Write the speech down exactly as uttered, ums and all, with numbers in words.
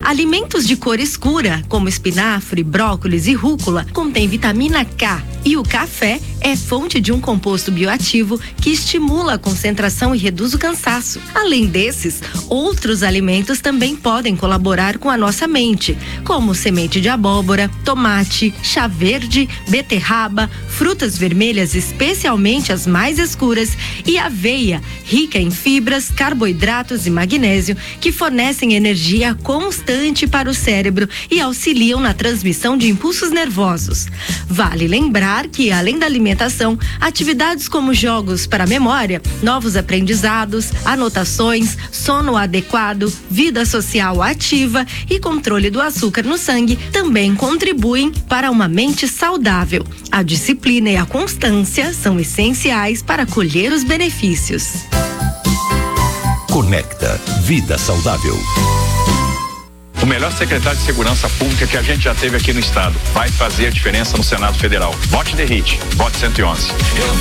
Alimentos de cor escura, como espinafre, brócolis e rúcula, contêm vitamina K. E o café é fonte de um composto bioativo que estimula a concentração e reduz o cansaço. Além desses, outros alimentos também podem colaborar com a nossa mente, como semente de abóbora, tomate, chá verde, beterraba, frutas vermelhas, especialmente as mais escuras, e aveia, rica em fibras, carboidratos e magnésio, que fornecem energia constante para o cérebro e auxiliam na transmissão de impulsos nervosos. Vale lembrar que, além da alimentação, atividades como jogos para a memória, novos aprendizados, anotações, sono adequado, vida social ativa e controle do açúcar no sangue também contribuem para uma mente saudável. A disciplina e a constância são essenciais para colher os benefícios. Conecta Vida Saudável. O melhor secretário de Segurança Pública que a gente já teve aqui no estado vai fazer a diferença no Senado Federal. Vote D E R I T, vote cento e onze.